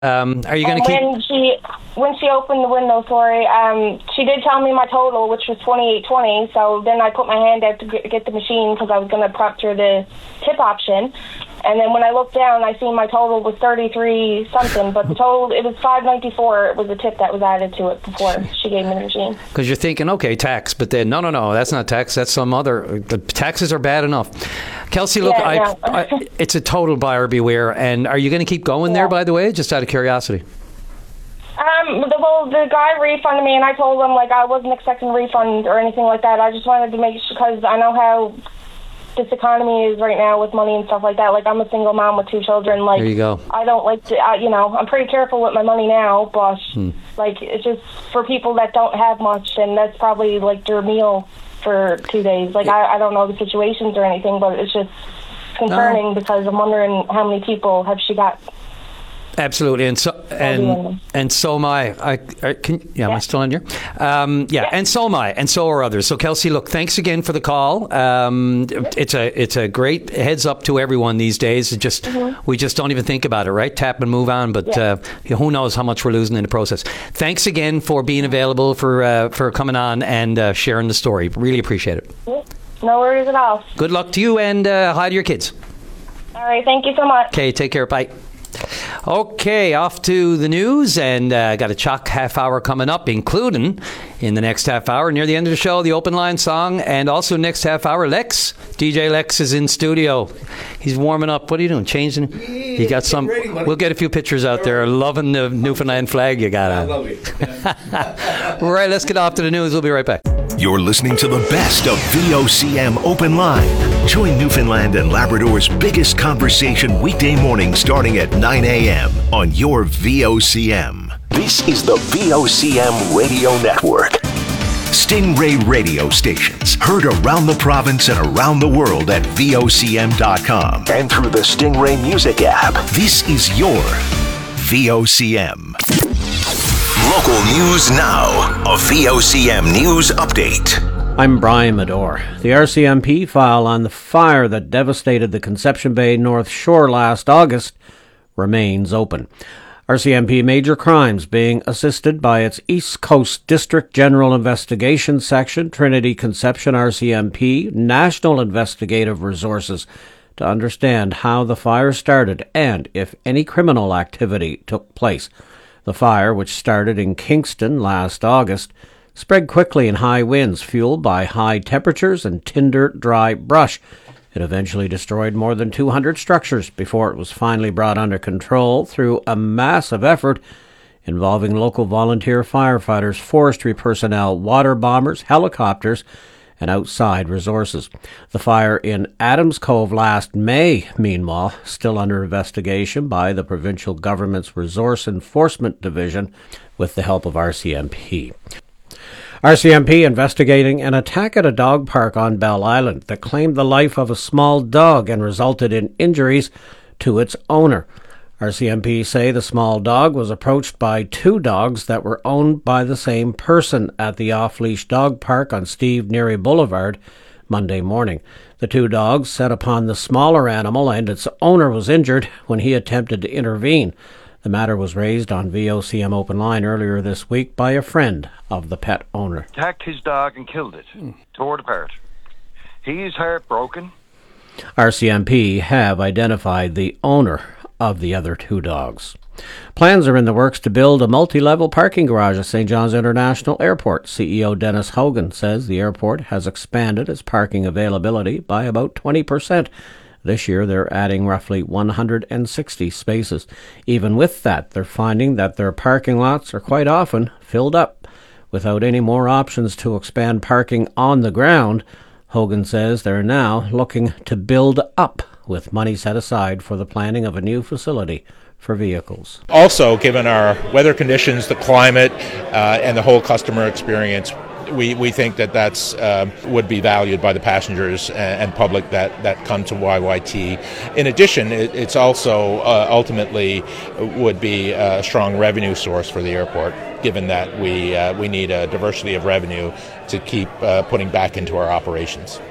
Are you going to keep... When she opened the window, she did tell me my total, which was $28.20. So then I put my hand out to get the machine because I was going to prep through the tip option. And then when I looked down, I seen my total was 33 something, but the total, it was $5.94. It was a tip that was added to it before she gave me the machine. Because you're thinking, okay, tax, but then no, that's not tax. That's some other. The taxes are bad enough. Kelsey, look, it's a total buyer beware. And are you going to keep going there? By the way, just out of curiosity? The guy refunded me, and I told him I wasn't expecting a refund or anything like that. I just wanted to make sure because I know how this economy is right now with money and stuff like that. I'm a single mom with 2 children. There you go. I don't like to, I'm pretty careful with my money now, but it's just for people that don't have much, and that's probably their meal for 2 days. I don't know the situations or anything, but it's just concerning because I'm wondering how many people have she got. Absolutely, and so am I. Am I still on here? And so am I, and so are others. So Kelsey, look, thanks again for the call. It's a great heads up to everyone these days. We just don't even think about it, right? Tap and move on. But who knows how much we're losing in the process. Thanks again for being available, for coming on and sharing the story. Really appreciate it. No worries at all. Good luck to you, and hi to your kids. All right, thank you so much. Okay, take care. Bye. Okay, off to the news, and got a chock half hour coming up, including in the next half hour near the end of the show, the open line song, and also next half hour, DJ Lex is in studio. He's warming up. What are you doing? Changing? You got some? We'll get a few pictures out there. Loving the Newfoundland flag you got on. I love it. Right, let's get off to the news. We'll be right back. You're listening to the best of VOCM Open Line. Join Newfoundland and Labrador's biggest conversation weekday morning starting at 9 a.m. on your VOCM. This is the VOCM Radio Network. Stingray radio stations heard around the province and around the world at VOCM.com and through the Stingray Music app. This is your VOCM. Local news now. A VOCM news update. I'm Brian Medore. The RCMP file on the fire that devastated the Conception Bay North Shore last August remains open. RCMP Major Crimes being assisted by its East Coast District General Investigation Section, Trinity Conception RCMP, National Investigative Resources to understand how the fire started and if any criminal activity took place. The fire, which started in Kingston last August, spread quickly in high winds fueled by high temperatures and tinder dry brush. It eventually destroyed more than 200 structures before it was finally brought under control through a massive effort involving local volunteer firefighters, forestry personnel, water bombers, helicopters, and outside resources. The fire in Adams Cove last May, meanwhile, still under investigation by the provincial government's Resource Enforcement Division with the help of RCMP. RCMP investigating an attack at a dog park on Bell Island that claimed the life of a small dog and resulted in injuries to its owner. RCMP say the small dog was approached by 2 dogs that were owned by the same person at the off-leash dog park on Steve Neary Boulevard Monday morning. The 2 dogs set upon the smaller animal and its owner was injured when he attempted to intervene. The matter was raised on VOCM Open Line earlier this week by a friend of the pet owner. Attacked his dog and killed it, tore it apart. He's heartbroken. RCMP have identified the owner of the other 2 dogs. Plans are in the works to build a multi-level parking garage at St. John's International Airport. CEO Dennis Hogan says the airport has expanded its parking availability by about 20%. This year, they're adding roughly 160 spaces. Even with that, they're finding that their parking lots are quite often filled up. Without any more options to expand parking on the ground, Hogan says they're now looking to build up with money set aside for the planning of a new facility for vehicles. Also, given our weather conditions, the climate, and the whole customer experience, we think that's would be valued by the passengers and public that come to YYT. In addition, it's also ultimately would be a strong revenue source for the airport, given that we need a diversity of revenue to keep putting back into our operations.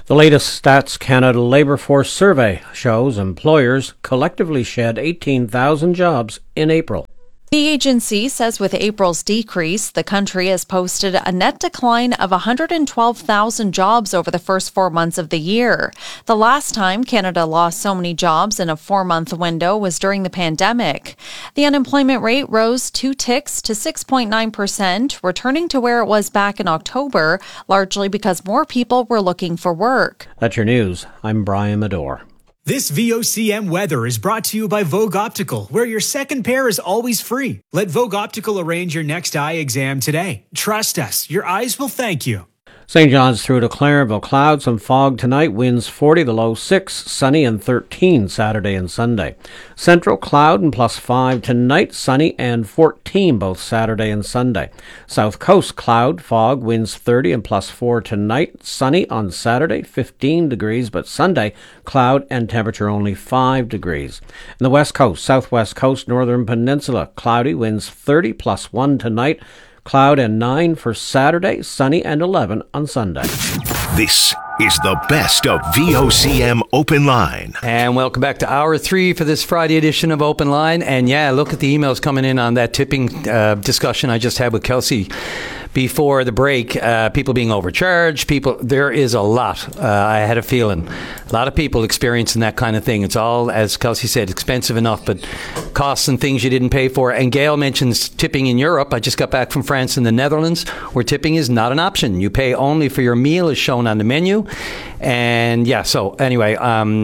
The latest Stats Canada Labour Force survey shows employers collectively shed 18,000 jobs in April. The agency says with April's decrease, the country has posted a net decline of 112,000 jobs over the first 4 months of the year. The last time Canada lost so many jobs in a 4-month window was during the pandemic. The unemployment rate rose 2 ticks to 6.9%, returning to where it was back in October, largely because more people were looking for work. That's your news. I'm Brian Medore. This VOCM weather is brought to you by Vogue Optical, where your second pair is always free. Let Vogue Optical arrange your next eye exam today. Trust us, your eyes will thank you. St. John's through to Clareville. Clouds and fog tonight. Winds 40, the low 6. Sunny and 13 Saturday and Sunday. Central cloud and +5 tonight. Sunny and 14 both Saturday and Sunday. South Coast cloud, fog, winds 30 and +4 tonight. Sunny on Saturday, 15 degrees, but Sunday cloud and temperature only 5 degrees. In the West Coast, Southwest Coast, Northern Peninsula, cloudy, winds 30 +1 tonight. Cloud and 9 for Saturday, sunny and 11 on Sunday. This is the best of VOCM Open Line. And welcome back to Hour 3 for this Friday edition of Open Line. And yeah, look at the emails coming in on that tipping discussion I just had with Kelsey before the break. People being overcharged, there is a lot. I had a feeling. A lot of people experiencing that kind of thing. It's all, as Kelsey said, expensive enough, but costs and things you didn't pay for. And Gail mentions tipping in Europe. I just got back from France and the Netherlands, where tipping is not an option. You pay only for your meal as shown on the menu. And yeah, so anyway,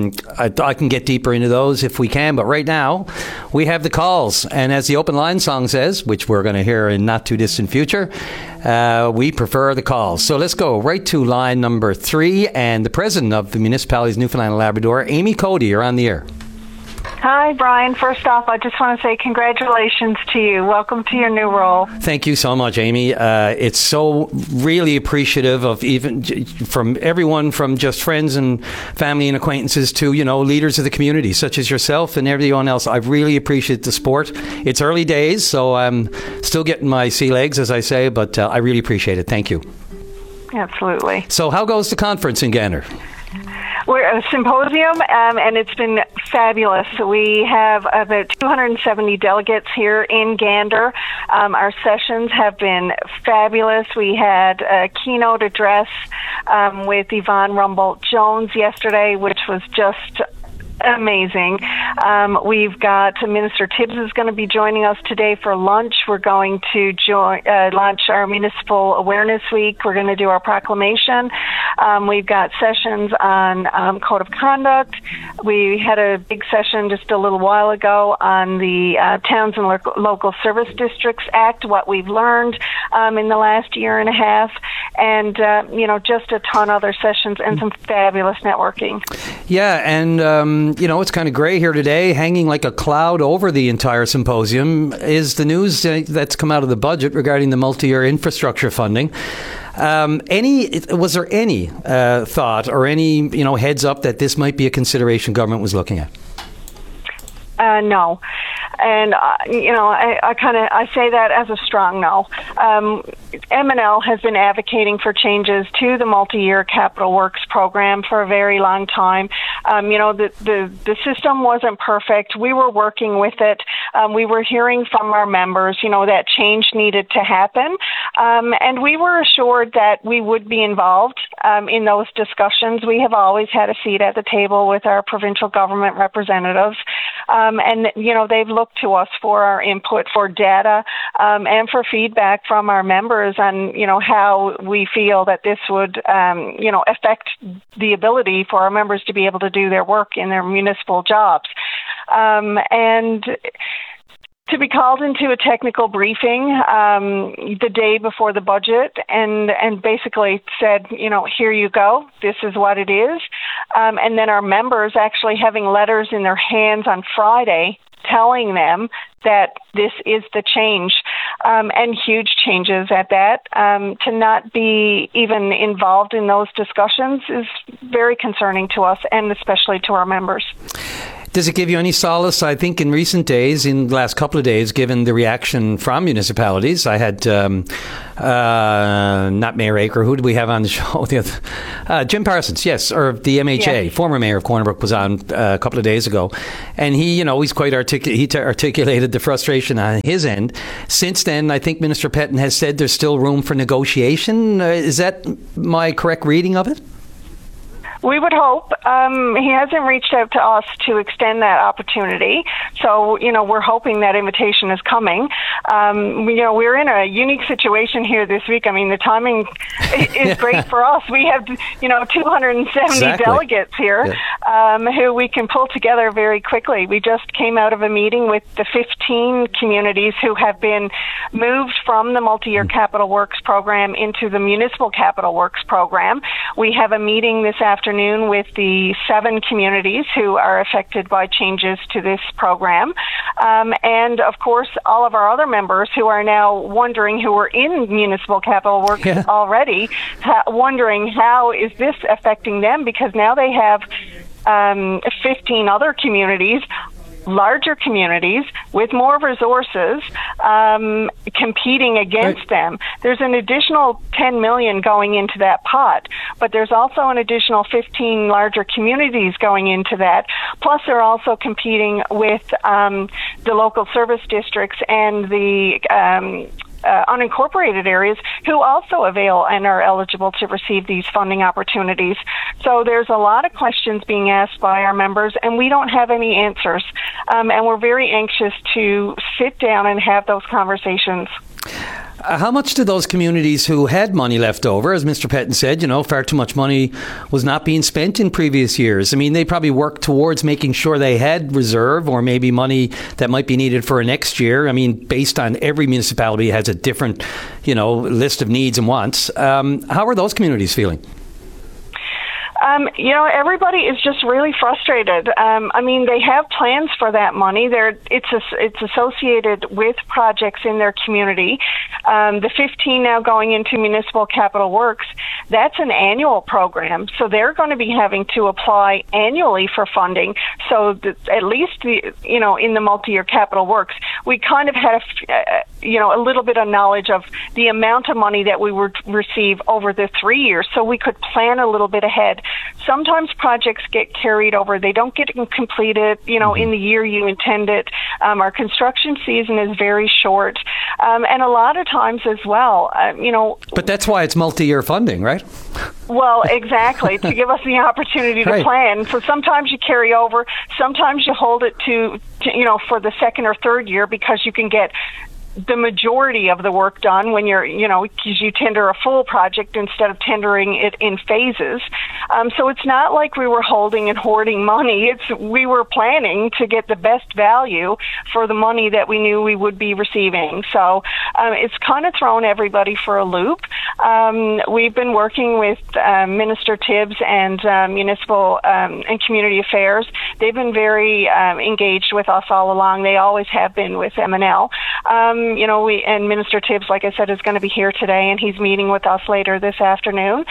I can get deeper into those if we can. But right now, we have the calls. And as the Open Line song says, which we're going to hear in not too distant future, we prefer the calls. So let's go right to line number 3. And the president of the municipalities Newfoundland and Labrador, Amy Cody, you're on the air. Hi, Brian. First off, I just want to say congratulations to you. Welcome to your new role. Thank you so much, Amy. It's so really appreciative of even from everyone, from just friends and family and acquaintances to, leaders of the community, such as yourself and everyone else. I really appreciate the support. It's early days, so I'm still getting my sea legs, as I say, but I really appreciate it. Thank you. Absolutely. So how goes the conference in Gander? We're a symposium, and it's been fabulous. We have about 270 delegates here in Gander. Our sessions have been fabulous. We had a keynote address with Yvonne Rumboldt-Jones yesterday, which was just amazing. We've got Minister Tibbs is going to be joining us today for lunch. We're going to launch our Municipal Awareness Week. We're going to do our proclamation. We've got sessions on Code of Conduct. We had a big session just a little while ago on the Towns and Local Service Districts Act, what we've learned in the last year and a half, and just a ton of other sessions and some fabulous networking. Yeah, and it's kind of gray here today, hanging like a cloud over the entire symposium is the news that's come out of the budget regarding the multi-year infrastructure funding. Was there any thought or any heads up that this might be a consideration government was looking at? No. And, I say that as a strong no. M&L has been advocating for changes to the multi-year capital works program for a very long time. The system wasn't perfect. We were working with it. We were hearing from our members, that change needed to happen. And we were assured that we would be involved in those discussions. We have always had a seat at the table with our provincial government representatives. And they've looked to us for our input, for data, and for feedback from our members on, how we feel that this would, affect the ability for our members to be able to do their work in their municipal jobs. And to be called into a technical briefing the day before the budget and basically said, here you go, this is what it is. And then our members actually having letters in their hands on Friday telling them that this is the change, and huge changes at that. To not be even involved in those discussions is very concerning to us and especially to our members. Does it give you any solace? I think in recent days, in the last couple of days, given the reaction from municipalities, I had not Mayor Aker. Who did we have on the show? Jim Parsons, yes, or the MHA, former mayor of Corner Brook, was on a couple of days ago, and he's quite articulated the frustration on his end. Since then, I think Minister Petten has said there's still room for negotiation. Is that my correct reading of it? We would hope. He hasn't reached out to us to extend that opportunity. So, we're hoping that invitation is coming. We're in a unique situation here this week. I mean, the timing is great for us. We have, 270 delegates here who we can pull together very quickly. We just came out of a meeting with the 15 communities who have been moved from the multi-year capital works program into the municipal capital works program. We have a meeting this afternoon with the 7 communities who are affected by changes to this program. And, of course, all of our other members who are now wondering, who are in municipal capital works already, wondering how is this affecting them, because now they have 15 other communities, larger communities with more resources competing against them. There's an additional 10 million going into that pot, but there's also an additional 15 larger communities going into that. Plus, they're also competing with the local service districts and the unincorporated areas who also avail and are eligible to receive these funding opportunities. So there's a lot of questions being asked by our members, and we don't have any answers. And we're very anxious to sit down and have those conversations. How much do those communities who had money left over, as Mr. Petten said, far too much money was not being spent in previous years? I mean, they probably worked towards making sure they had reserve or maybe money that might be needed for next year. I mean, based on every municipality has a different, list of needs and wants. How are those communities feeling? Everybody is just really frustrated. They have plans for that money. It's associated with projects in their community. The 15 now going into municipal capital works, that's an annual program. So they're going to be having to apply annually for funding. So at least, in the multi-year capital works, we kind of had a little bit of knowledge of the amount of money that we would receive over the 3 years, so we could plan a little bit ahead. Sometimes projects get carried over. They don't get completed, in the year you intend it. Our construction season is very short. And a lot of times as well, But that's why it's multi-year funding, right? Well, exactly, to give us the opportunity to plan. So sometimes you carry over. Sometimes you hold it to for the second or third year, because you can get the majority of the work done when because you tender a full project instead of tendering it in phases. So it's not like we were holding and hoarding money. We were planning to get the best value for the money that we knew we would be receiving. So it's kind of thrown everybody for a loop. We've been working with Minister Tibbs and Municipal and Community Affairs. They've been very engaged with us all along. They always have been with M&L. And Minister Tibbs, like I said, is going to be here today, and he's meeting with us later this afternoon.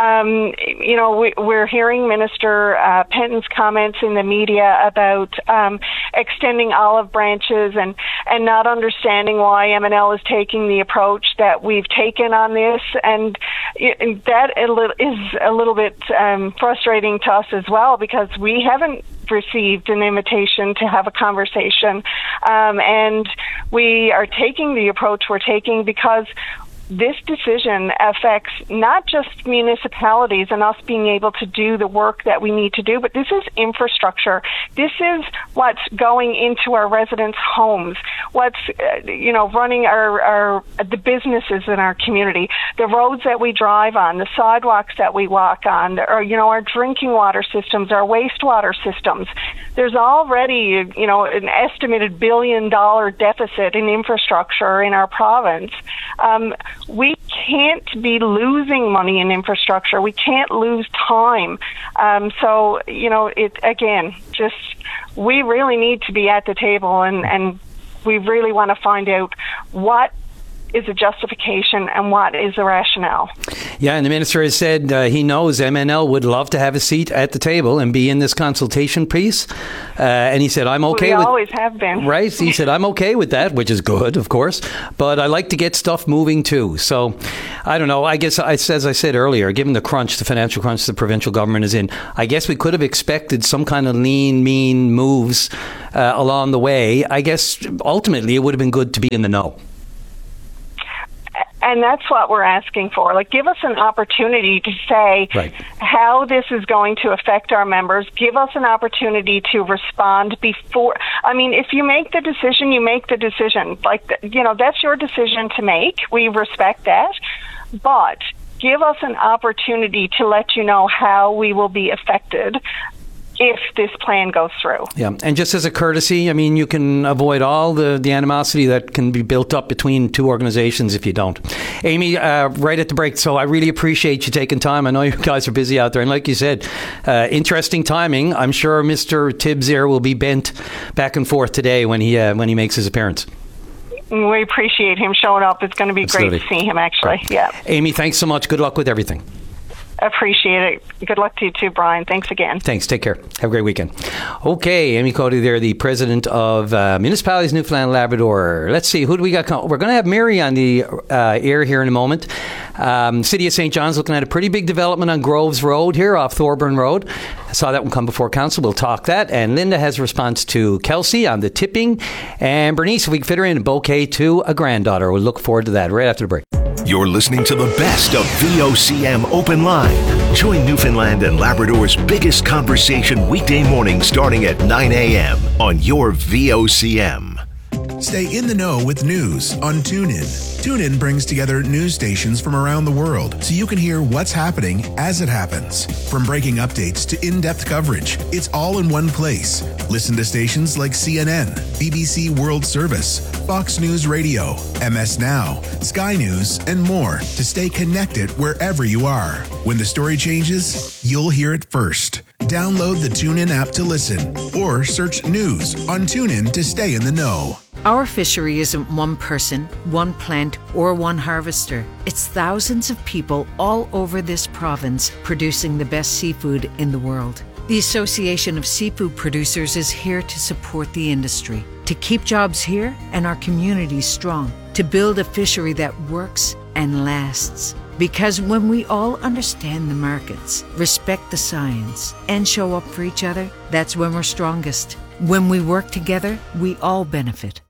We're hearing Minister Petten's comments in the media about extending olive branches and not understanding why M&L is taking the approach that we've taken on this, and that is a little bit frustrating to us as well, because we haven't received an invitation to have a conversation, and we are taking the approach we're taking because this decision affects not just municipalities and us being able to do the work that we need to do, but this is infrastructure. This is what's going into our residents' homes, what's running the businesses in our community, the roads that we drive on, the sidewalks that we walk on, or our drinking water systems, our wastewater systems. There's already an estimated $1 billion deficit in infrastructure in our province. We can't be losing money in infrastructure. We can't lose time. We really need to be at the table, and we really want to find out what is a justification and what is a rationale. Yeah, and the minister has said he knows MNL would love to have a seat at the table and be in this consultation piece. And he said, I'm okay with... We always have been. Right? He said, I'm okay with that, which is good, of course. But I like to get stuff moving too. So, I don't know. I guess, as I said earlier, given the financial crunch the provincial government is in, I guess we could have expected some kind of lean, mean moves along the way. I guess, ultimately, it would have been good to be in the know. And that's what we're asking for. Like, give us an opportunity to say how this is going to affect our members. Give us an opportunity to respond before. I mean, if you make the decision, you make the decision. Like, that's your decision to make. We respect that. But give us an opportunity to let you know how we will be affected if this plan goes through. Yeah, and just as a courtesy, I mean, you can avoid all the animosity that can be built up between two organizations if you don't. Amy, right at the break, so I really appreciate you taking time. I know you guys are busy out there, and like you said, interesting timing. I'm sure Mr. Tibbs here will be bent back and forth today when he makes his appearance. We appreciate him showing up. It's going to be great to see him, actually. Right. Yeah. Amy, thanks so much. Good luck with everything. Appreciate it. Good luck to you too, Brian. Thanks again. Thanks. Take care. Have a great weekend. Okay, Amy Cody there, the president of Municipalities Newfoundland and Labrador. Let's see, who do we got? We're going to have Mary on the air here in a moment. City of St. John's looking at a pretty big development on Groves Road here off Thorburn Road. I saw that one come before council. We'll talk that. And Linda has a response to Kelsey on the tipping. And Bernice, if we can fit her in, a bouquet to a granddaughter. We'll look forward to that right after the break. You're listening to the best of VOCM Open Line. Join Newfoundland and Labrador's biggest conversation weekday morning starting at 9 a.m. on your VOCM. Stay in the know with news on TuneIn. TuneIn brings together news stations from around the world so you can hear what's happening as it happens. From breaking updates to in-depth coverage, it's all in one place. Listen to stations like CNN, BBC World Service, Fox News Radio, MS Now, Sky News, and more to stay connected wherever you are. When the story changes, you'll hear it first. Download the TuneIn app to listen or search news on TuneIn to stay in the know. Our fishery isn't one person, one plant, or one harvester. It's thousands of people all over this province producing the best seafood in the world. The Association of Seafood Producers is here to support the industry, to keep jobs here and our communities strong, to build a fishery that works and lasts. Because when we all understand the markets, respect the science, and show up for each other, that's when we're strongest. When we work together, we all benefit.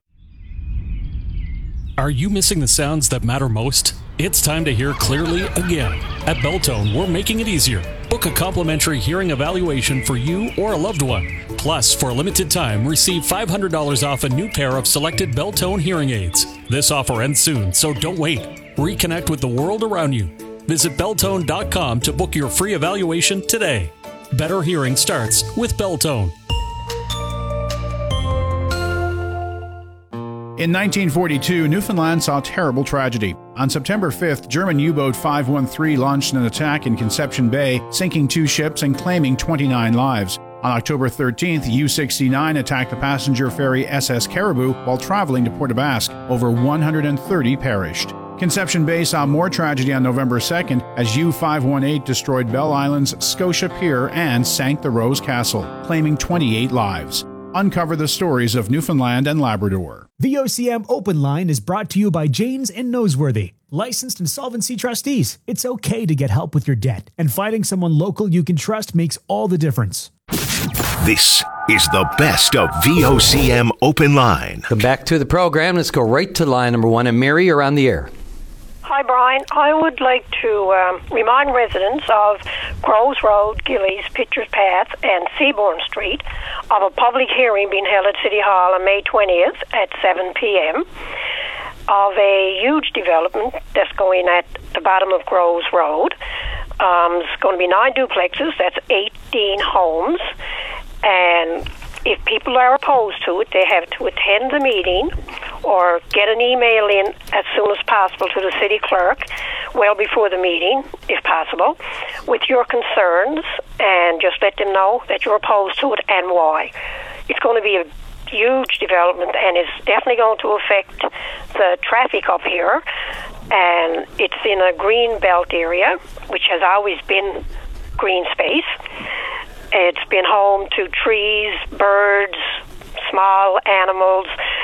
Are you missing the sounds that matter most? It's time to hear clearly again. At Beltone, we're making it easier. Book a complimentary hearing evaluation for you or a loved one. Plus, for a limited time, receive $500 off a new pair of selected Beltone hearing aids. This offer ends soon, so don't wait. Reconnect with the world around you. Visit Beltone.com to book your free evaluation today. Better hearing starts with Beltone. In 1942, Newfoundland saw terrible tragedy. On September 5th, German U-boat 513 launched an attack in Conception Bay, sinking 2 ships and claiming 29 lives. On October 13th, U-69 attacked the passenger ferry SS Caribou while traveling to Port aux Basques. Over 130 perished. Conception Bay saw more tragedy on November 2nd as U-518 destroyed Bell Island's Scotia Pier and sank the Rose Castle, claiming 28 lives. Uncover the stories of Newfoundland and Labrador. VOCM Open Line is brought to you by Janes and Noseworthy, licensed insolvency trustees. It's okay to get help with your debt, and finding someone local you can trust makes all the difference. This is the best of VOCM Open Line. Come back to the program. Let's go right to line number 1. And Mary, you're on the air. Hi, Brian. I would like to remind residents of Groves Road, Gillies, Pitcher's Path, and Seabourn Street of a public hearing being held at City Hall on May 20th at 7 p.m. of a huge development that's going at the bottom of Groves Road. It's going to be 9 duplexes. That's 18 homes. And if people are opposed to it, they have to attend the meeting or get an email in as soon as possible to the city clerk, well before the meeting, if possible, with your concerns, and just let them know that you're opposed to it and why. It's going to be a huge development, and is definitely going to affect the traffic up here. And it's in a green belt area, which has always been green space. It's been home to trees, birds, small animals.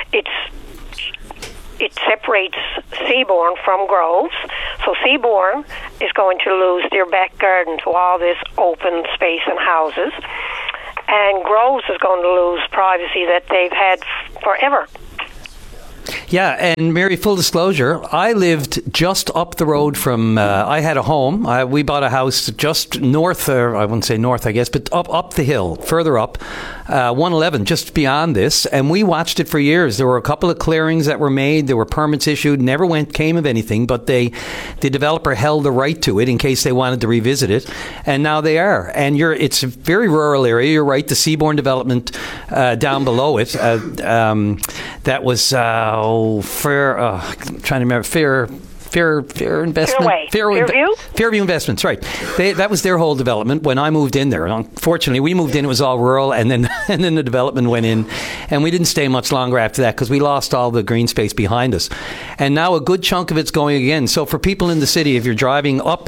It separates Seabourn from Groves. So Seabourn is going to lose their back garden to all this open space and houses. And Groves is going to lose privacy that they've had forever. Yeah, and Mary, full disclosure, I lived just up the road from, I had a home. We bought a house just north, I wouldn't say north, I guess, but up the hill, further up, 111, just beyond this. And we watched it for years. There were a couple of clearings that were made. There were permits issued, never came of anything, but the developer held the right to it in case they wanted to revisit it. And now they are. And it's a very rural area. You're right, the Seabourn development down below it, that was... trying to remember, Fair Investment. Fairview Investments, right. That was their whole development when I moved in there. Unfortunately, we moved in, it was all rural, and then the development went in, and we didn't stay much longer after that because we lost all the green space behind us. And now a good chunk of it's going again. So for people in the city, if you're driving up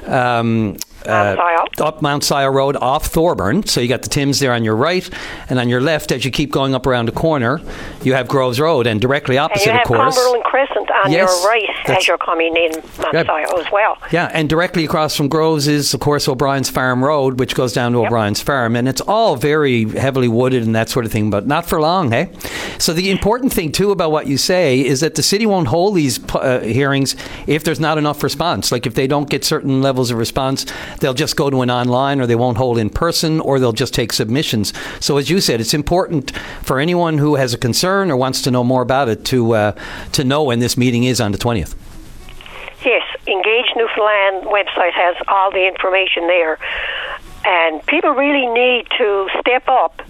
Mount Sile Road off Thorburn, so you got the Tims there on your right, and on your left, as you keep going up around the corner, you have Groves Road, and directly opposite, of course, Cumberland Crescent on your right as you're coming in Mount Sile as well. Yeah, and directly across from Groves is, of course, O'Brien's Farm Road, which goes down to O'Brien's Farm, and it's all very heavily wooded and that sort of thing, but not for long, hey? So the important thing, too, about what you say is that the city won't hold these hearings if there's not enough response. Like if they don't get certain levels of response, they'll just go to an online, or they won't hold in person, or they'll just take submissions. So as you said, it's important for anyone who has a concern or wants to know more about it to know when this meeting is on the 20th. Yes, Engage Newfoundland website has all the information there. And people really need to step up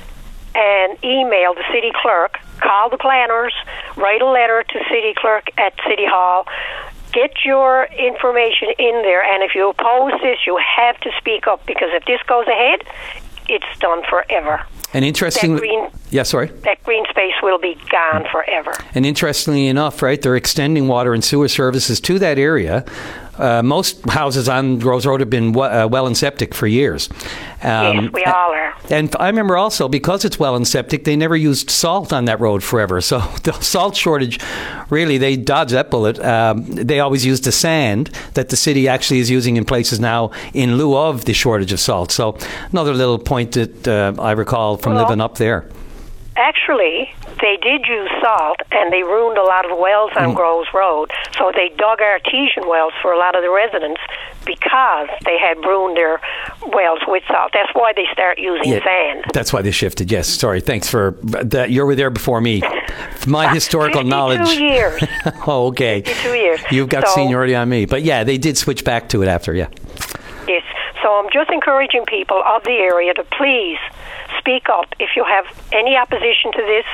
and email the city clerk, call the planners, write a letter to city clerk at City Hall, get your information in there, and if you oppose this, you have to speak up, because if this goes ahead, it's done forever. And interestingly, that green space will be gone forever. And interestingly enough, right, they're extending water and sewer services to that area. Most houses on Groves Road have been well and septic for years. Yes, we all are. And I remember also, because it's well and septic, they never used salt on that road forever. So the salt shortage, really, they dodged that bullet. They always used the sand that the city actually is using in places now in lieu of the shortage of salt. So another little point that I recall from living up there. Actually, they did use salt, and they ruined a lot of wells on Groves Road. So they dug artesian wells for a lot of the residents because they had ruined their wells with salt. That's why they start using sand. That's why they shifted, yes. Sorry, thanks for that. You were there before me. My historical knowledge. 52 years. Oh, okay. 52 years. You've got seniority on me. But yeah, they did switch back to it after, yeah. Yes. So I'm just encouraging people of the area to please speak up if you have any opposition to this.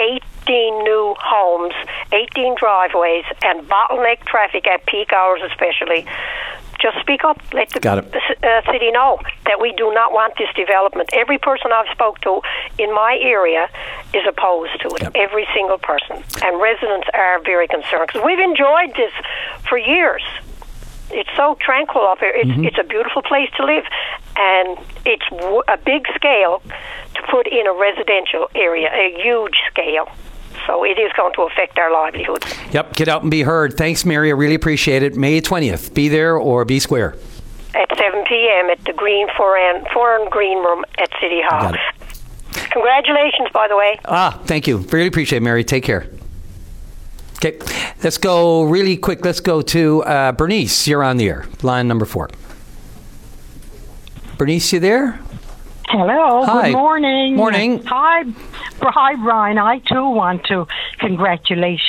18 new homes, 18 driveways, and bottleneck traffic at peak hours especially. Just speak up. Let the city know that we do not want this development. Every person I've spoke to in my area is opposed to it. Yep. Every single person. And residents are very concerned because we've enjoyed this for years. It's so tranquil up here. It's a beautiful place to live, and it's a big scale to put in a residential area, a huge scale. So it is going to affect our livelihoods. Yep, get out and be heard. Thanks, Mary. I really appreciate it. May 20th. Be there or be square. At 7 p.m. at the Foreign Green Room at City Hall. Got it. Congratulations, by the way. Thank you. Really appreciate it, Mary. Take care. Okay, let's go really quick. Let's go to Bernice. You're on the air. Line number 4. Bernice, you there? Hello. Hi. Good morning. Morning. Hi, Brian. I too want to congratulate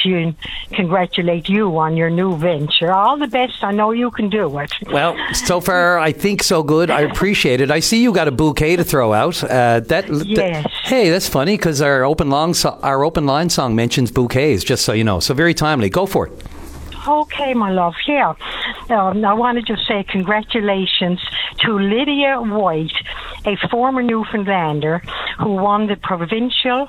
you on your new venture. All the best. I know you can do it. Well, so far I think so good. I appreciate it. I see you got a bouquet to throw out. Yes. Hey, that's funny because our open line song mentions bouquets. Just so you know, so very timely. Go for it. Okay, my love. Yeah. I wanted to say congratulations to Lydia White, a former Newfoundlander who won the provincial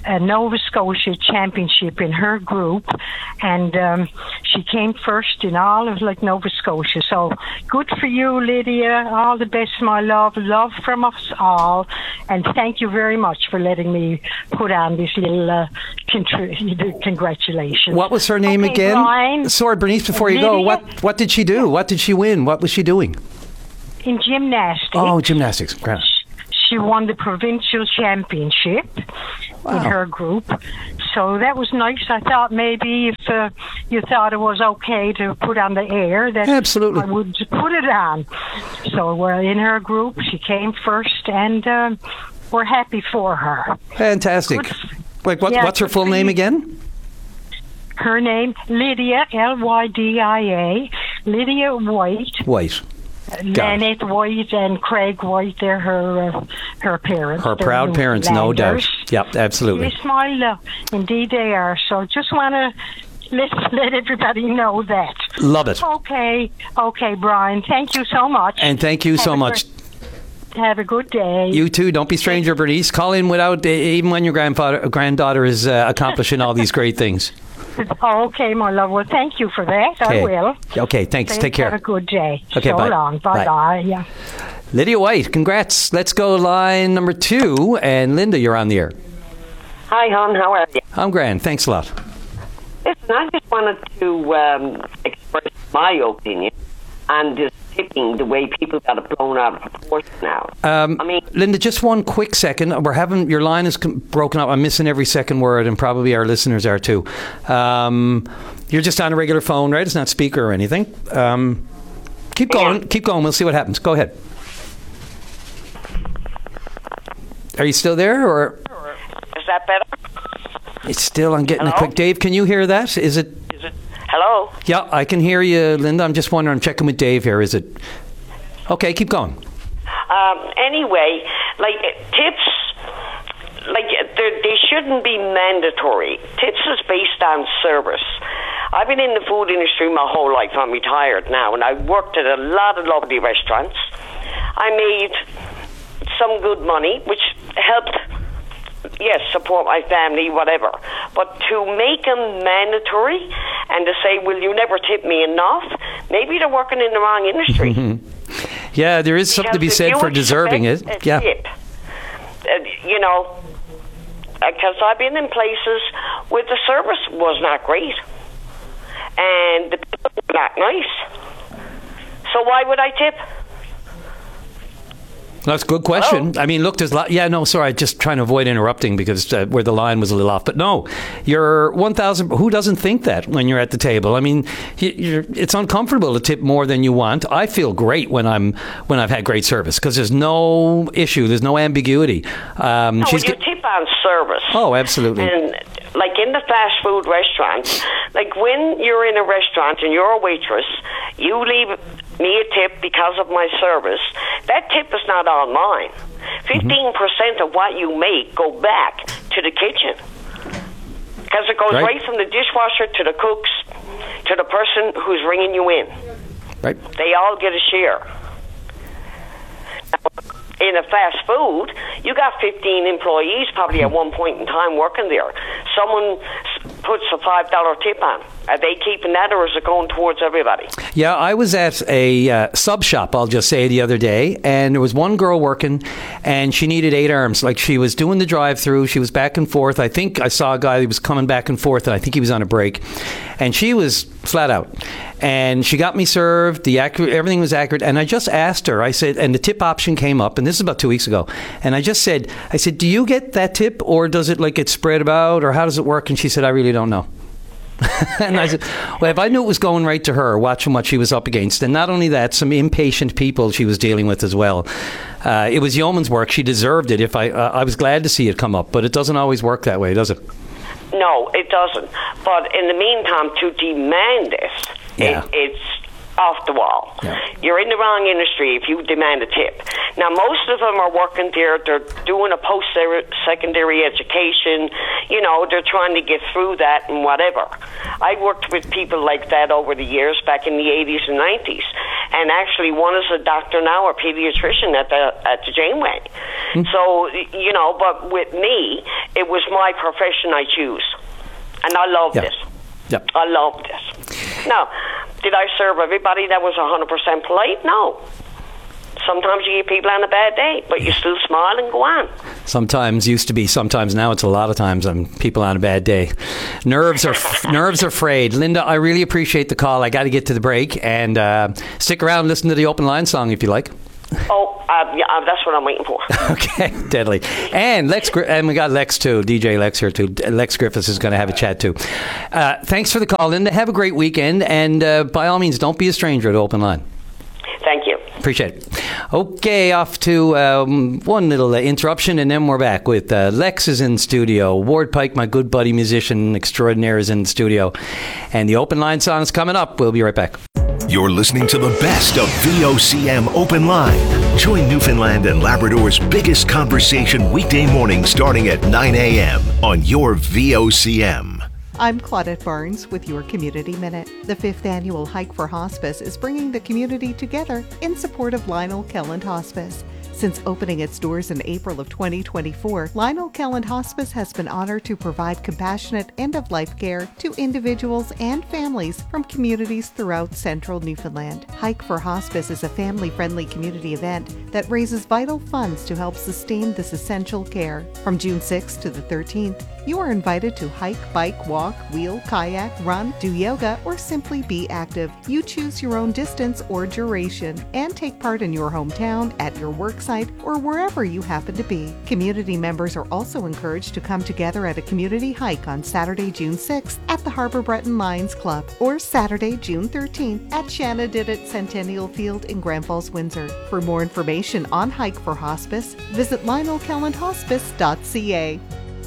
a Nova Scotia championship in her group, and she came first in all of Nova Scotia. So good for you, Lydia. All the best, my love. Love from us all, and thank you very much for letting me put on this little congratulations. What was her name again? Brian, sorry, Bernice, before you go, what did she do? What did she win? What was she doing? In gymnastics. Oh, gymnastics. Great. She won the provincial championship in her group. So that was nice. I thought maybe if you thought it was okay to put on the air, that absolutely I would put it on. So we're in her group. She came first, and we're happy for her. Fantastic. What's her full name again? Her name, Lydia, Lydia, Lydia White. White. Lynette White and Craig White, they're her parents. Her proud parents, no doubt. Yep, absolutely. Yes, my love. Indeed they are. So just want to let everybody know that. Love it. Okay, Brian. Thank you so much. And thank you so much. Have a good day. You too. Don't be stranger, Bernice. Call in without, even when your granddaughter is accomplishing all these great things. Okay, my love. Well, thank you for that. Okay. I will. Okay, thanks. Take care. Have a good day. Okay, so bye. long. Bye-bye. Yeah. Lydia White, congrats. Let's go line number 2. And Linda, you're on the air. Hi, hon. How are you? I'm grand. Thanks a lot. Listen, I just wanted to express my opinion on this tipping, the way people got it blown out of proportion now. Linda, just one quick second. Your line is broken up. I'm missing every second word, and probably our listeners are too. You're just on a regular phone, right? It's not speaker or anything. Keep going. Keep going. We'll see what happens. Go ahead. Are you still there, or is that better? It's still. I'm getting a quick. Dave, can you hear that? Is it? Hello? Yeah, I can hear you, Linda. I'm just wondering. I'm checking with Dave here. Is it? Okay, keep going. Anyway, tips, they shouldn't be mandatory. Tips is based on service. I've been in the food industry my whole life. I'm retired now, and I've worked at a lot of lovely restaurants. I made some good money, which helped, yes, support my family, whatever. But to make them mandatory and to say, well, you never tip me enough, maybe they're working in the wrong industry. Yeah, there is something to be said for deserving it. Yeah. Tip, because I've been in places where the service was not great and the people were not nice. So why would I tip? That's a good question. Hello? I mean, look, there's a lot. Yeah, no, sorry, just trying to avoid interrupting because where the line was a little off. But no, you're 1,000. Who doesn't think that when you're at the table? I mean, it's uncomfortable to tip more than you want. I feel great when I've had great service because there's no issue, there's no ambiguity. You tip on service. Oh, absolutely. And like in the fast food restaurants, like when you're in a restaurant and you're a waitress, you leave me a tip because of my service. That tip is not all mine. 15% of what you make go back to the kitchen because it goes right from the dishwasher to the cooks to the person who's ringing you in. Right. They all get a share. In a fast food, you got 15 employees probably at one point in time working there. Someone puts a $5 tip on. Are they keeping that, or is it going towards everybody? Yeah, I was at a sub shop, I'll just say, the other day, and there was one girl working, and she needed 8 arms. Like, she was doing the drive-through, she was back and forth. I think I saw a guy who was coming back and forth, and I think he was on a break. And she was flat out. And she got me served, everything was accurate, and I just asked her, I said, and the tip option came up, and this is about 2 weeks ago, and I said, do you get that tip, or does it get spread about, or how does it work? And she said, I really don't know. And I said, well, if I knew it was going right to her, watching what she was up against, and not only that, some impatient people she was dealing with as well. It was yeoman's work. She deserved it. I was glad to see it come up, but it doesn't always work that way, does it? No, it doesn't. But in the meantime, to demand this, it's off the wall. Yeah. You're in the wrong industry if you demand a tip. Now, most of them are working there. They're doing a post-secondary education. They're trying to get through that and whatever. I worked with people like that over the years, back in the 80s and 90s. and actually one is a doctor now, a pediatrician at the Janeway. So, you know, but with me, it was my profession I choose. And I loved it. Yep. I loved it. Now, did I serve everybody that was 100% polite? No. Sometimes you get people on a bad day, but you still smile and go on. Sometimes used to be. Sometimes now it's a lot of times people on a bad day. Nerves are frayed. Linda, I really appreciate the call. I got to get to the break, and stick around and listen to the open line song if you like. Oh, yeah, that's what I'm waiting for. Okay, deadly. And we got Lex too, DJ Lex here too. Lex Griffiths is going to have a chat too. Thanks for the call, Linda. Have a great weekend, and by all means, don't be a stranger at Open Line. Thank you. Appreciate it. Okay, off to one little interruption, and then we're back with Lex is in studio. Ward Pike, my good buddy musician extraordinaire, is in the studio. And the Open Line song is coming up. We'll be right back. You're listening to the best of VOCM Open Line. Join Newfoundland and Labrador's biggest conversation weekday mornings starting at 9 a.m. on your VOCM. I'm Claudette Barnes with your Community Minute. The 5th annual Hike for Hospice is bringing the community together in support of Lionel Kelland Hospice. Since opening its doors in April of 2024, Lionel Kelland Hospice has been honored to provide compassionate end-of-life care to individuals and families from communities throughout central Newfoundland. Hike for Hospice is a family-friendly community event that raises vital funds to help sustain this essential care. From June 6th to the 13th, you are invited to hike, bike, walk, wheel, kayak, run, do yoga, or simply be active. You choose your own distance or duration and take part in your hometown, at your work site, or wherever you happen to be. Community members are also encouraged to come together at a community hike on Saturday, June 6th at the Harbour Breton Lions Club or Saturday, June 13th at Shanna Didit Centennial Field in Grand Falls, Windsor. For more information on Hike for Hospice, visit lionelkellandhospice.ca.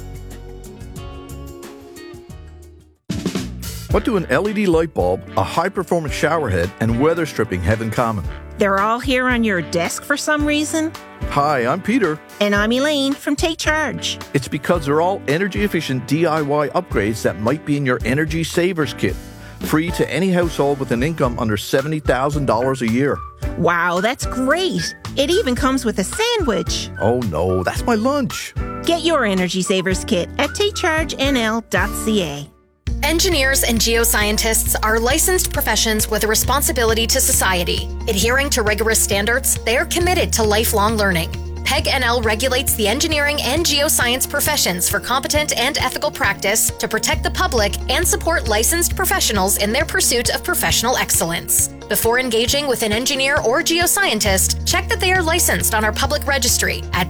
What do an LED light bulb, a high-performance shower head, and weather stripping have in common? They're all here on your desk for some reason. Hi, I'm Peter. And I'm Elaine from Take Charge. It's because they're all energy-efficient DIY upgrades that might be in your Energy Savers Kit. Free to any household with an income under $70,000 a year. Wow, that's great. It even comes with a sandwich. Oh no, that's my lunch. Get your Energy Savers Kit at takechargenl.ca. Engineers and geoscientists are licensed professions with a responsibility to society. Adhering to rigorous standards, they are committed to lifelong learning. PEG NL regulates the engineering and geoscience professions for competent and ethical practice to protect the public and support licensed professionals in their pursuit of professional excellence. Before engaging with an engineer or geoscientist, check that they are licensed on our public registry at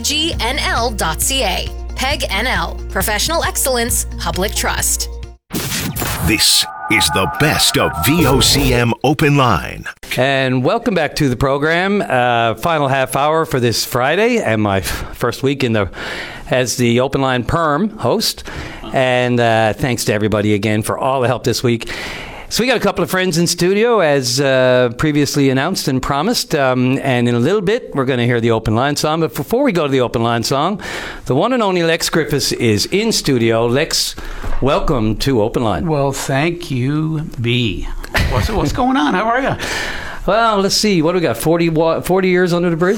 pegnl.ca. PEG NL, Professional Excellence, Public Trust. This is the best of VOCM Open Line. And welcome back to the program. Final half hour for this Friday, and my first week as the Open Line Perm host. And thanks to everybody again for all the help this week. So we got a couple of friends in studio, as previously announced and promised. And in a little bit, we're going to hear the Open Line song. But before we go to the Open Line song, the one and only Lex Griffiths is in studio. Lex, welcome to Open Line. Well, thank you, B. What's going on? How are you? Well, let's see. What do we got? 40 years under the bridge?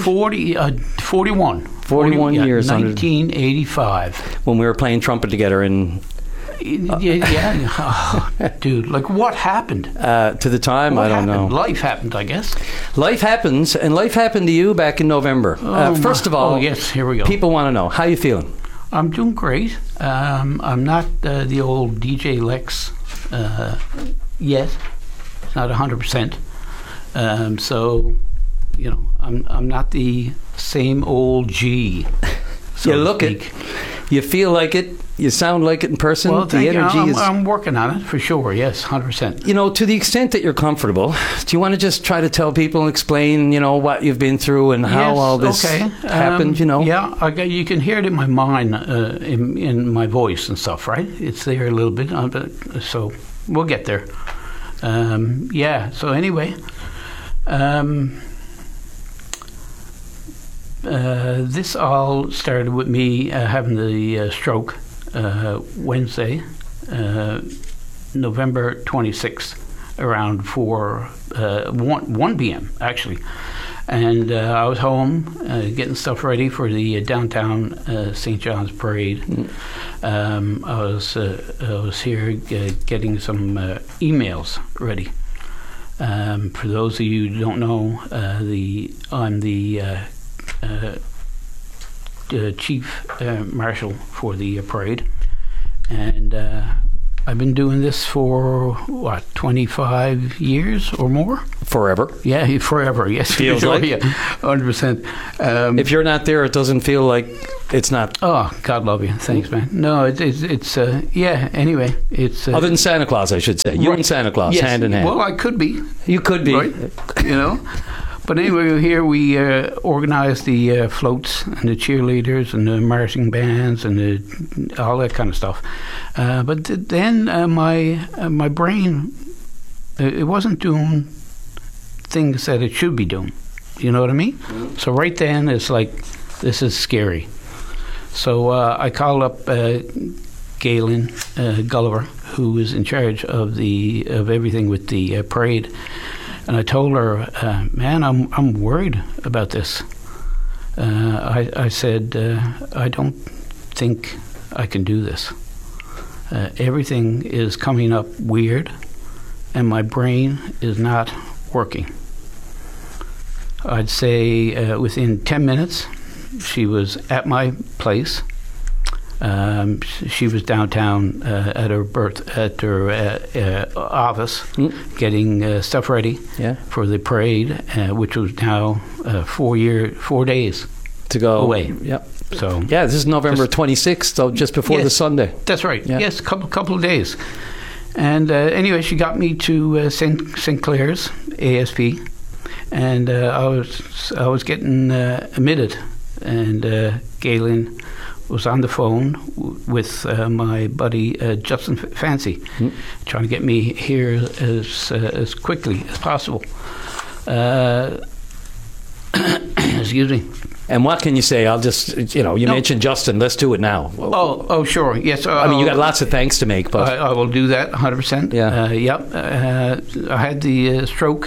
41. 41 years 1985. When we were playing trumpet together in... Yeah. Oh, dude, like what happened? To the time, I don't know. Life happened, I guess. Life happens, and life happened to you back in November. First of all, yes, here we go. People want to know, how you feeling? I'm doing great. I'm not the old DJ Lex yet. It's not 100%. So, you know, I'm not the same old G. You look it. You feel like it. You sound like it in person. Well, the energy is. I'm working on it for sure. Yes, 100%. You know, to the extent that you're comfortable, do you want to just try to tell people, explain, what you've been through and how all this happened? Yeah, you can hear it in my mind, in my voice and stuff, right? It's there a little bit, so we'll get there. So anyway. This all started with me having the stroke Wednesday, November 26th, around 1 p.m. actually. And I was home getting stuff ready for the downtown St. John's Parade. I was here getting some emails ready. For those of you who don't know, I'm the chief marshal for the parade, and I've been doing this for 25 years or more. Forever. Yeah, forever. Yes, feels like. Yeah, 100%. If you're not there, it doesn't feel like it's not. Oh, God love you. Thanks, man. No, it's yeah. Anyway, it's other than Santa Claus, I should say. You right. and Santa Claus, yes. hand in hand. Well, I could be. You could be. Right. But anyway, here we organize the floats and the cheerleaders and the marching bands and all that kind of stuff. But then my brain, it wasn't doing things that it should be doing. You know what I mean? Mm-hmm. So right then, it's like, this is scary. So I called up Galen Gulliver, who is in charge of everything with the parade. And I told her, man, I'm worried about this. I said, I don't think I can do this. Everything is coming up weird, and my brain is not working. I'd say within 10 minutes, she was at my place. She was downtown at her office, getting stuff ready for the parade, which was now 4 days to go away. Yep. So yeah, this is November 26th, so just before the Sunday. That's right. Yeah. Yes, couple of days. And anyway, she got me to St. Clair's ASP, and I was getting admitted, and Galen was on the phone with my buddy Justin Fancy, trying to get me here as quickly as possible. Excuse me. And what can you say? I'll just, mentioned Justin. Let's do it now. Oh, sure. Yes. I mean, you got lots of thanks to make, but I will do that 100%. Yeah. Yep. I had the stroke.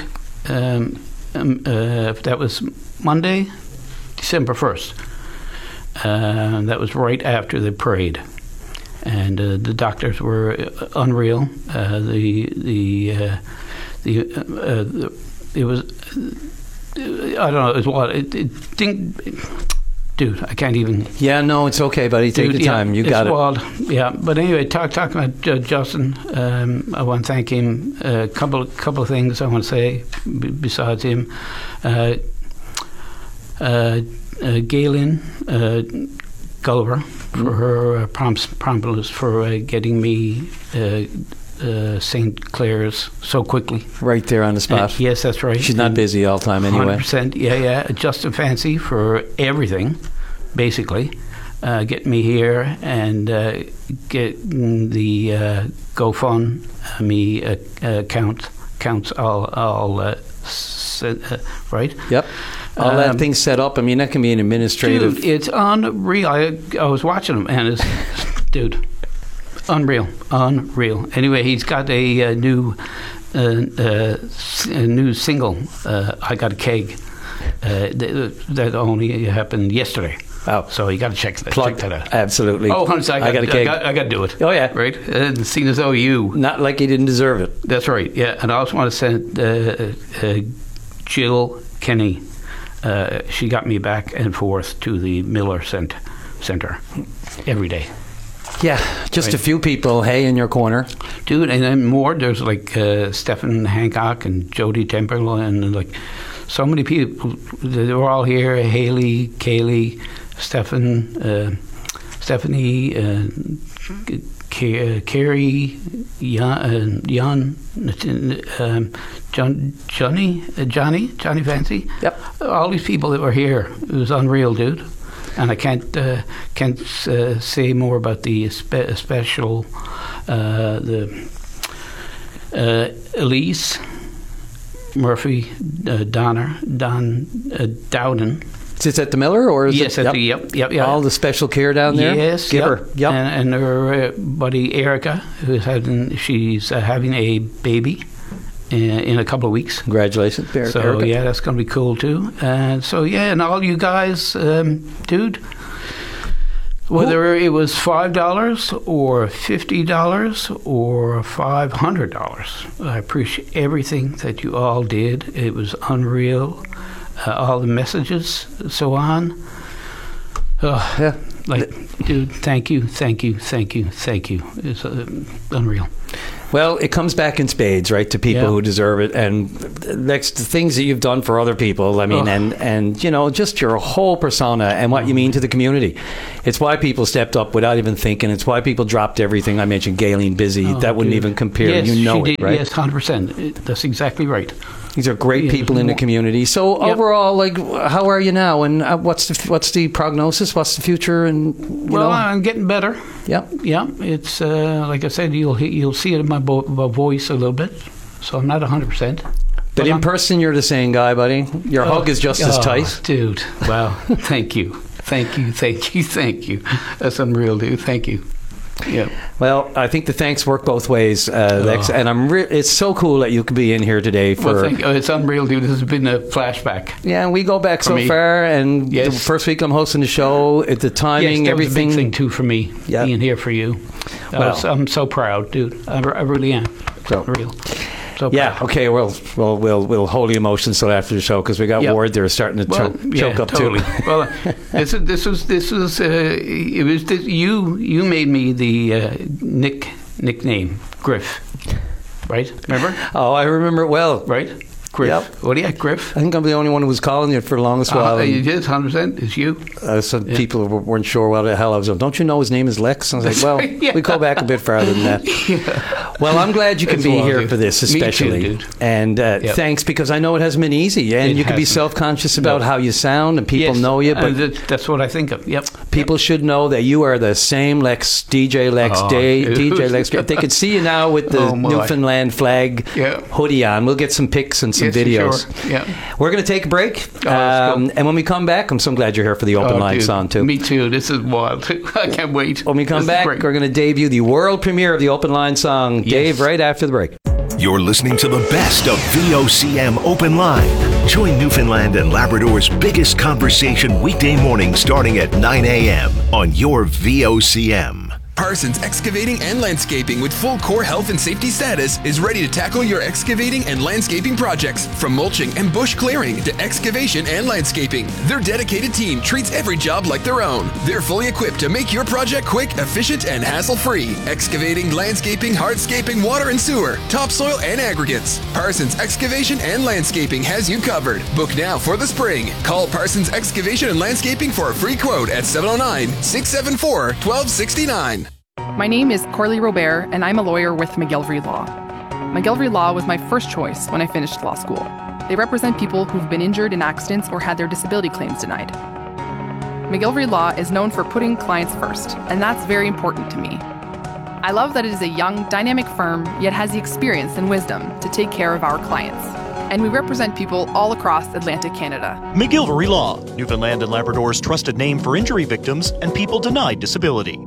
That was Monday, December 1st. That was right after the parade, and the doctors were unreal. It was. I don't know. It was what? Dude, I can't even. Yeah, no, it's okay, buddy. Take your time. You got it. Wild. Yeah, but anyway, talking about Justin, I want to thank him. A couple of things I want to say besides him. Galen Gulliver for her promptness for getting me St. Clair's so quickly. Right there on the spot. Yes, that's right. She's not busy all the time anyway. 100%. Yeah. Justin Fancy for everything, basically. Get me here and get the GoFundMe counts all right? Yep. All that thing set up. I mean, that can be an administrative. Dude, it's unreal. I was watching him, and it's, dude, unreal. Anyway, he's got a new single. I Got a Keg. That only happened yesterday. Oh, so you got to check that out. Absolutely. Oh, I got a keg. I got to do it. Oh yeah, right. Seen as though not like you didn't deserve it. That's right. Yeah, and I also want to send Jill Kenny. She got me back and forth to the Miller Center every day. Yeah, just a few people, hey, in your corner. Dude, and then more. There's like Stephen Hancock and Jody Temple and like so many people. They were all here. Haley, Kaylee, Stephanie, Carrie, Johnny Fancy. Yep. All these people that were here. It was unreal, dude. And I can't say more about the special, Elise Murphy, Dowden. Is it at the Miller or is yes, it? Yep. All the special care down there. Yes, give her. Yep. And her buddy Erica, she's having a baby in a couple of weeks. Congratulations, So Erica. yeah, that's going to be cool too. And so yeah, and all you guys, dude, whether it was $5 or $50 or $500, I appreciate everything that you all did. It was unreal. All the messages, so on. Yeah. Dude, thank you. It's unreal. Well, it comes back in spades, right, to people who deserve it. And next, the things that you've done for other people, I mean, and you know, just your whole persona and what you mean to the community. It's why people stepped up without even thinking. It's why people dropped everything. I mentioned Gayleen Busy. That wouldn't even compare. Yes, you know she it, did, right? Yes, 100%. That's exactly right. These are great people in the community. So overall, like, how are you now? And what's the prognosis? What's the future? And you know? I'm getting better. Yeah. It's like I said, you'll see it in my voice a little bit. So I'm not 100%. But in person, you're the same guy, buddy. Your hug is just as tight, dude. Wow. Thank you. That's unreal, dude. Thank you. Yeah. Well, I think the thanks work both ways, Lex, and it's so cool that you could be in here today. Thank you. It's unreal, dude. This has been a flashback. Yeah, and we go back so far, and the first week I'm hosting the show, at the timing, everything. Was a big thing too for me, being here for you. I'm so proud, dude. I really am. Real. So okay. We'll hold the emotions till after the show because we got Ward there starting to choke up totally. too. Well, this was you made me the nickname Griff, right? Remember? Oh, I remember it well. Right. Griff. Yep. What do you Griff? I think I'm the only one who was calling you for the longest while. It is 100%. It's you. Some people weren't sure what the hell I was doing. Don't you know his name is Lex? I was like, well, we go back a bit farther than that. Well, I'm glad you can be here for this, especially. Me too, dude. And thanks, because I know it hasn't been easy. And you can be self-conscious about how you sound, and people know you. But that's what I think of. Yep. People should know that you are the same Lex, DJ Lex, DJ Lex. If they could see you now with the Newfoundland flag hoodie on, we'll get some pics and some videos. Sure. Yeah. We're going to take a break. And when we come back, I'm so glad you're here for the open line song, too. Me too. This is wild. I can't wait. When we come back, we're going to debut the world premiere of the open line song, Dave, right after the break. You're listening to the best of VOCM Open Line. Join Newfoundland and Labrador's biggest conversation weekday morning starting at 9 a.m. on your VOCM. Parsons Excavating and Landscaping with full core health and safety status is ready to tackle your excavating and landscaping projects, from mulching and bush clearing to excavation and landscaping. Their dedicated team treats every job like their own. They're fully equipped to make your project quick, efficient, and hassle-free. Excavating, landscaping, hardscaping, water and sewer, topsoil, and aggregates. Parsons Excavation and Landscaping has you covered. Book now for the spring. Call Parsons Excavation and Landscaping for a free quote at 709-674-1269. My name is Corley Robert, and I'm a lawyer with McGillivray Law. McGillivray Law was my first choice when I finished law school. They represent people who've been injured in accidents or had their disability claims denied. McGillivray Law is known for putting clients first, and that's very important to me. I love that it is a young, dynamic firm, yet has the experience and wisdom to take care of our clients. And we represent people all across Atlantic Canada. McGillivray Law, Newfoundland and Labrador's trusted name for injury victims and people denied disability.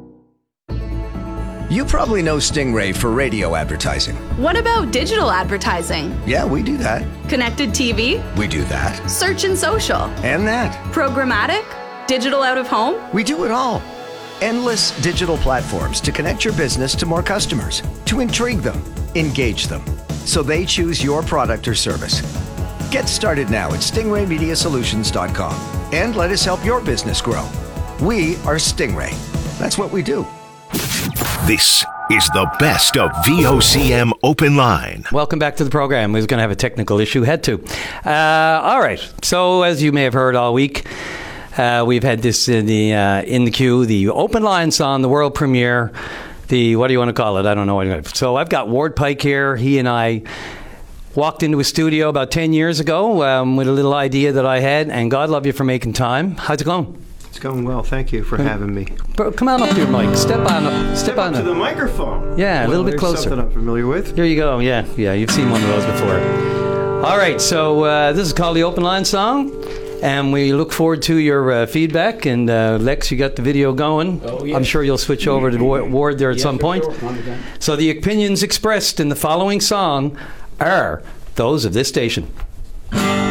You probably know Stingray for radio advertising. What about digital advertising? Yeah, we do that. Connected TV? We do that. Search and social? And that. Programmatic? Digital out of home? We do it all. Endless digital platforms to connect your business to more customers, to intrigue them, engage them, so they choose your product or service. Get started now at stingraymediasolutions.com and let us help your business grow. We are Stingray. That's what we do. This is the best of VOCM Open Line. Welcome back to the program. We was going to have a technical issue. Had to. All right. So as you may have heard all week, we've had this in the queue, the open line song, the world premiere, the, what do you want to call it? I don't know. So I've got Ward Pike here. He and I walked into a studio about 10 years ago with a little idea that I had, and God love you for making time. How's it going? It's going well. Thank you for having me. Bro, come on up to your mic. Step on to the microphone. Yeah, a little bit closer. Something I'm familiar with. Here you go. Yeah, you've seen one of those before. All right, so this is called the Open Line Song, and we look forward to your feedback. And Lex, you got the video going. Oh, yes. I'm sure you'll switch over to Ward there at some point. Sure. So the opinions expressed in the following song are those of this station.